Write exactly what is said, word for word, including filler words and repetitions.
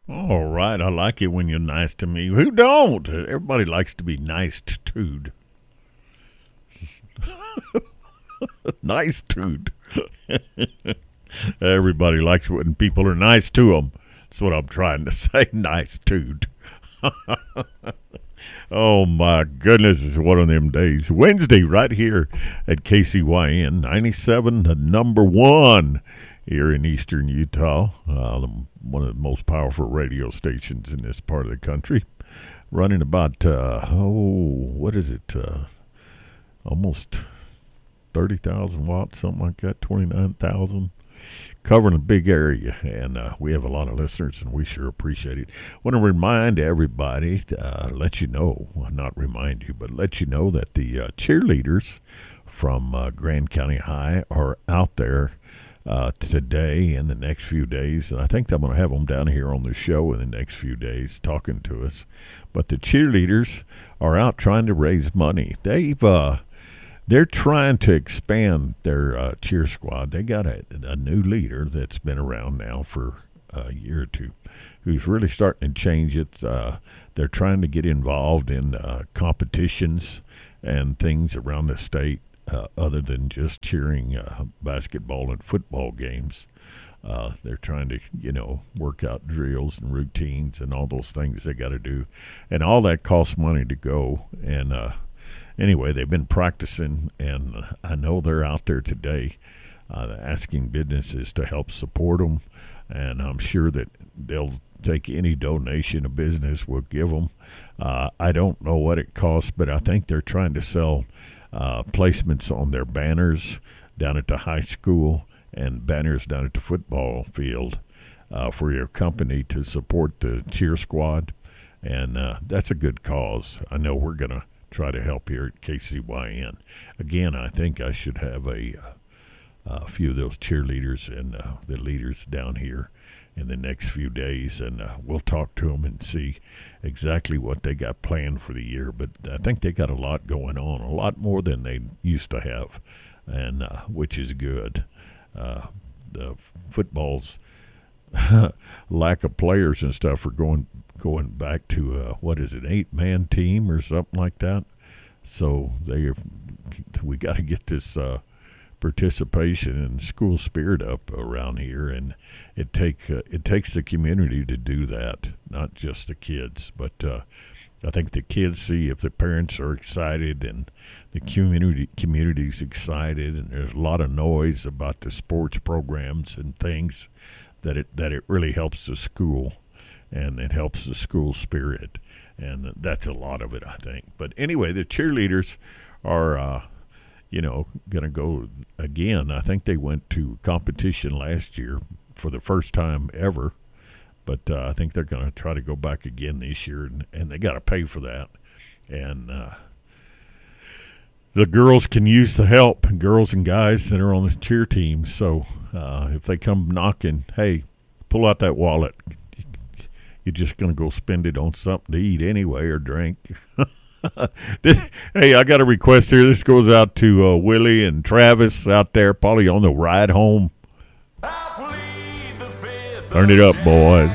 All right, I like it when you're nice to me. Who don't? Everybody likes to be nice to. Nice to. Everybody likes it when people are nice to them. That's what I'm trying to say. Nice to. Oh my goodness, it's one of them days. Wednesday, right here at K C Y N ninety-seven, the number one here in eastern Utah, uh, the, one of the most powerful radio stations in this part of the country, running about, uh, oh, what is it, uh, almost thirty thousand watts, something like that, twenty-nine thousand, covering a big area, and uh, we have a lot of listeners, and we sure appreciate it. Want to remind everybody, uh, let you know, well, not remind you, but let you know that the uh, cheerleaders from uh, Grand County High are out there Uh, today and the next few days, and I think I'm going to have them down here on the show in the next few days talking to us. But the cheerleaders are out trying to raise money. They've uh, they're trying to expand their uh, cheer squad. They got a, a new leader that's been around now for a year or two, who's really starting to change it. Uh, they're trying to get involved in uh, competitions and things around the state. Uh, other than just cheering uh, basketball and football games. Uh, they're trying to, you know, work out drills and routines and all those things they got to do. And all that costs money to go. And uh, anyway, they've been practicing, and I know they're out there today uh, asking businesses to help support them. And I'm sure that they'll take any donation a business will give them. Uh, I don't know what it costs, but I think they're trying to sell Uh, placements on their banners down at the high school and banners down at the football field uh, for your company to support the cheer squad. And uh, that's a good cause. I know we're going to try to help here at K C Y N. Again, I think I should have a, uh, a few of those cheerleaders and uh, the leaders down here in the next few days, and uh, we'll talk to them and see exactly what they got planned for the year. But I think they got a lot going on, a lot more than they used to have, and uh, which is good. Uh, the f- football's lack of players and stuff are going going back to uh, what is it, eight-man team or something like that. So they are, we got to get this Uh, participation and school spirit up around here, and it take uh, it takes the community to do that, not just the kids. But uh, I think the kids see if the parents are excited and the community community's excited, and there's a lot of noise about the sports programs and things, that it that it really helps the school, and it helps the school spirit, and that's a lot of it, I think. But anyway, the cheerleaders are. Uh, you know, going to go again. I think they went to competition last year for the first time ever, but uh, I think they're going to try to go back again this year, and, and they got to pay for that. And uh, the girls can use the help, girls and guys that are on the cheer team. So uh, if they come knocking, hey, pull out that wallet. You're just going to go spend it on something to eat anyway or drink. this, hey, I got a request here. This goes out to uh, Willie and Travis out there, probably on the ride home. Turn it up, boys.